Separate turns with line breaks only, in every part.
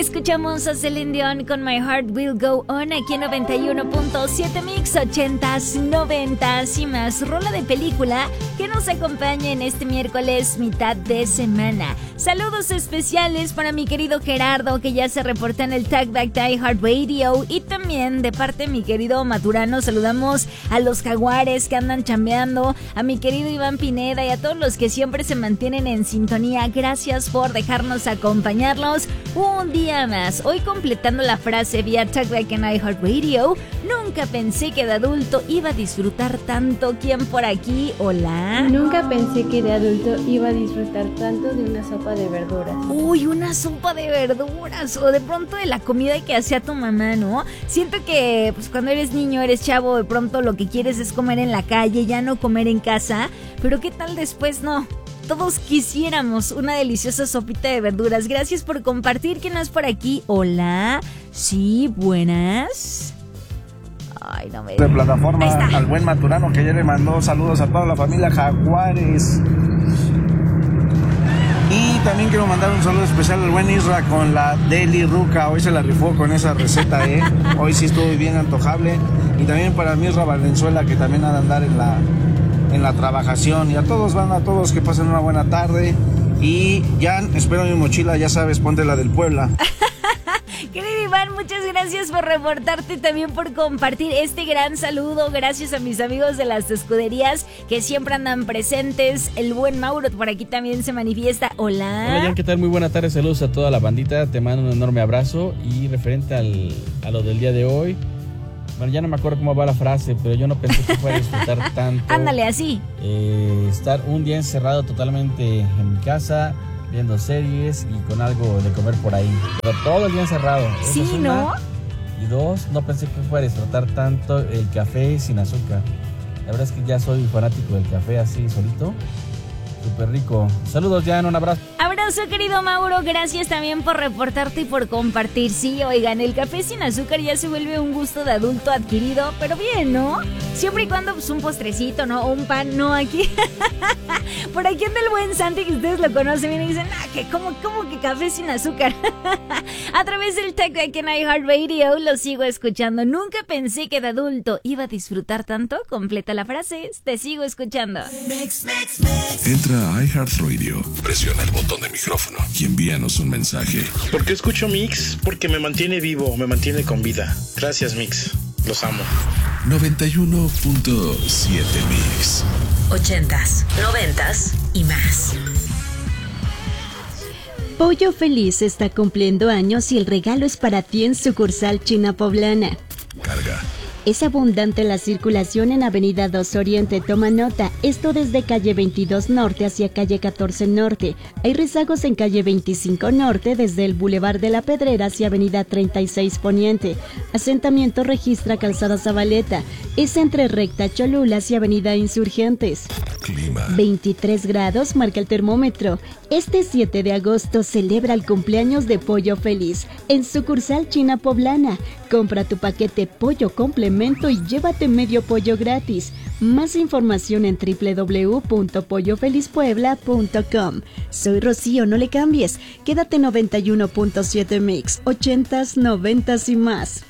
Escuchamos a Celine Dion con My Heart Will Go On aquí en 91.7 Mix, 80s, 90s y más. Rola de película que nos acompaña en este miércoles mitad de semana. Saludos especiales para mi querido Gerardo, que ya se reporta en el Talkback Die Heart Radio, y también de parte de mi querido Maturano saludamos a los jaguares que andan chambeando, a mi querido Iván Pineda y a todos los que siempre se mantienen en sintonía. Gracias por dejarnos acompañarlos un día más. Hoy completando la frase vía Talkback en iHeartRadio. Nunca pensé que de adulto iba a disfrutar tanto. ¿Quién por aquí? Hola.
Nunca pensé que de adulto iba a disfrutar tanto de una sopa de verduras.
Uy, una sopa de verduras, o de pronto de la comida que hacía tu mamá, ¿no? Siento que pues cuando eres niño, eres chavo, de pronto lo que quieres es comer en la calle, ya no comer en casa. Pero ¿qué tal después? No. Todos quisiéramos una deliciosa sopita de verduras. Gracias por compartir. ¿Quién es por aquí? Hola. Sí, buenas. Ay, no me...
De plataforma al buen Maturano, que ayer le mandó saludos a toda la familia Jaguares. Y también quiero mandar un saludo especial al buen Isra con la Deli Ruca. Hoy se la rifó con esa receta, Hoy sí estuvo bien antojable. Y también para Misra Valenzuela, que también ha de andar en la trabajación. Y a todos que pasen una buena tarde. Y Jan, espero mi mochila, ya sabes, ponte la del Puebla.
Querido Iván, muchas gracias por reportarte y también por compartir este gran saludo. Gracias a mis amigos de las escuderías que siempre andan presentes. El buen Mauro por aquí también se manifiesta. Hola.
Hola, Jan, ¿qué tal? Muy buena tarde, saludos a toda la bandita. Te mando un enorme abrazo. Y referente a lo del día de hoy, bueno, ya no me acuerdo cómo va la frase, pero yo no pensé que fuera a disfrutar tanto.
Ándale, así.
Estar un día encerrado totalmente en mi casa, viendo series y con algo de comer por ahí. Pero todo el día encerrado.
Sí, es una, ¿no?
Y dos, no pensé que fuera a disfrutar tanto el café sin azúcar. La verdad es que ya soy fanático del café así solito. Súper rico. Saludos, Jan, un abrazo.
Abrazo, querido Mauro. Gracias también por reportarte y por compartir. Sí, oigan, el café sin azúcar ya se vuelve un gusto de adulto adquirido, pero bien, ¿no? Siempre y cuando pues un postrecito, ¿no? O un pan, no aquí. Por aquí anda el buen Santi, que ustedes lo conocen bien y dicen, que ¿cómo que café sin azúcar? A través del Tech aquí en iHeartRadio lo sigo escuchando. Nunca pensé que de adulto iba a disfrutar tanto. Completa la frase, te sigo escuchando.
Entra a iHeartRadio, presiona el botón de micrófono y envíanos un mensaje.
¿Por qué escucho Mix? Porque me mantiene vivo, me mantiene con vida. Gracias, Mix. Los amo.
91.7 Mix.
80s, 90s y más.
Pollo Feliz está cumpliendo años y el regalo es para ti en sucursal China Poblana.
Carga.
Es abundante la circulación en Avenida 2 Oriente, toma nota, esto desde calle 22 Norte hacia calle 14 Norte. Hay rezagos en calle 25 Norte desde el Boulevard de la Pedrera hacia Avenida 36 Poniente. Asentamiento registra Calzada Zabaleta, es entre Recta Cholula hacia Avenida Insurgentes.
Clima.
23 grados marca el termómetro. Este 7 de agosto celebra el cumpleaños de Pollo Feliz en sucursal China Poblana. Compra tu paquete pollo complemento y llévate medio pollo gratis. Más información en www.pollofelizpuebla.com. Soy Rocío, no le cambies. Quédate 91.7 Mix, 80s, 90s y más.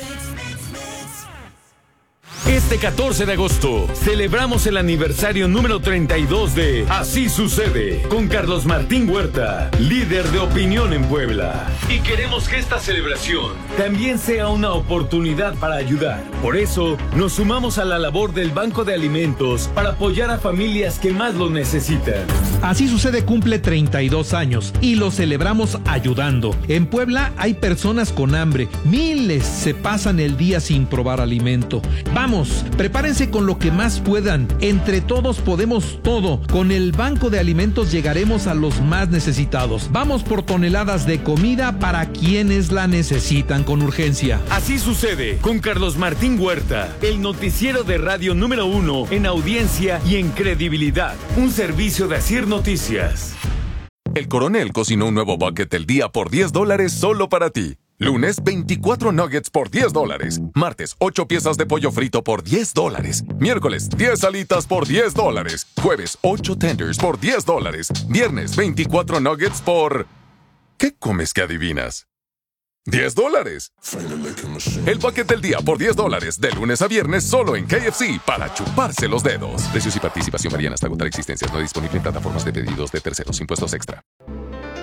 Este 14 de agosto celebramos el aniversario número 32 de Así Sucede con Carlos Martín Huerta, líder de opinión en Puebla. Y queremos que esta celebración también sea una oportunidad para ayudar. Por eso nos sumamos a la labor del Banco de Alimentos para apoyar a familias que más lo necesitan.
Así Sucede cumple 32 años y lo celebramos ayudando. En Puebla hay personas con hambre, miles se pasan el día sin probar alimento. Vamos, prepárense con lo que más puedan. Entre todos podemos todo. Con el Banco de Alimentos llegaremos a los más necesitados. Vamos por toneladas de comida para quienes la necesitan con urgencia.
Así Sucede con Carlos Martín Huerta, el noticiero de radio número 1 en audiencia y en credibilidad. Un servicio de Asir Noticias.
El Coronel cocinó un nuevo bucket del día por $10 solo para ti. Lunes, 24 nuggets por $10. Martes, 8 piezas de pollo frito por $10. Miércoles, 10 alitas por $10. Jueves, 8 tenders por $10. Viernes, 24 nuggets por... ¿Qué comes que adivinas? $10. El bucket del día por $10, de lunes a viernes solo en KFC para chuparse los dedos. Precios y participación varían hasta agotar existencias. No disponible en plataformas de pedidos de terceros. Impuestos extra.